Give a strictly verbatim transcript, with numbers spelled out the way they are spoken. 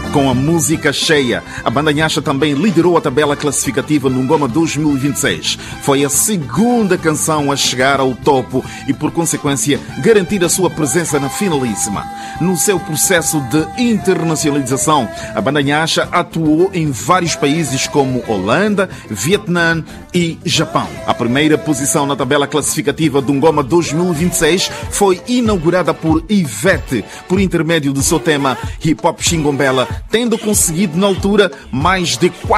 com a música Cheia. A banda Nhaxa também liderou a tabela classificativa no Ngoma dois mil e vinte e seis. Foi a segunda canção a chegar ao topo e, por consequência, garantir a sua presença na finalíssima. No seu processo de internacionalização, a banda Nhaxa atuou em vários países como Holanda, Vietnã e Japão. A primeira posição na tabela classificativa do Ngoma dois mil e vinte e seis foi inaugurada por Ivete, por intermédio do seu tema Hip Hop Xingombela, tendo conseguido na altura mais de quatro